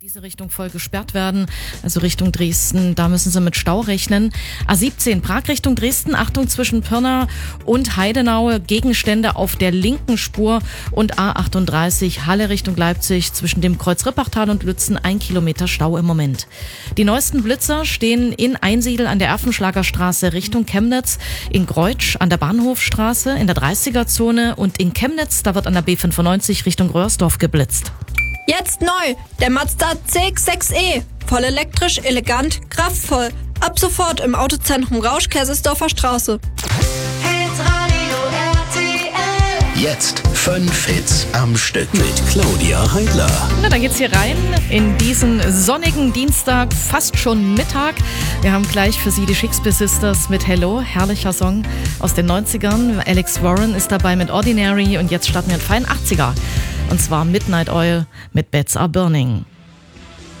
Diese Richtung voll gesperrt werden, also Richtung Dresden, da müssen Sie mit Stau rechnen. A17 Prag Richtung Dresden, Achtung zwischen Pirna und Heidenau, Gegenstände auf der linken Spur und A38 Halle Richtung Leipzig zwischen dem Kreuz Rippachtal und Lützen 1 Kilometer Stau im Moment. Die neuesten Blitzer stehen in Einsiedel an der Erfenschlagerstraße Richtung Chemnitz, in Greutsch an der Bahnhofstraße, in der 30er-Zone und in Chemnitz, da wird an der B95 Richtung Röhrsdorf geblitzt. Jetzt neu, der Mazda CX-6e. Voll elektrisch, elegant, kraftvoll. Ab sofort im Autozentrum Rausch, Kaisersdorfer Straße. Hitradio RTL. Jetzt 5 Hits am Stück mit Claudia Heidler. Na, dann geht's hier rein in diesen sonnigen Dienstag, fast schon Mittag. Wir haben gleich für Sie die Shakespeare Sisters mit Hello, herrlicher Song aus den 90ern. Alex Warren ist dabei mit Ordinary und jetzt starten wir einen feinen 80er. Und zwar Midnight Oil mit Beds Are Burning.